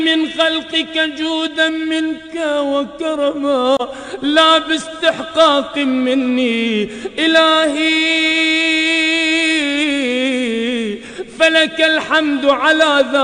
من خلقك جودا منك وكرما لا باستحقاق مني إلهي، فلك الحمد على ذلك.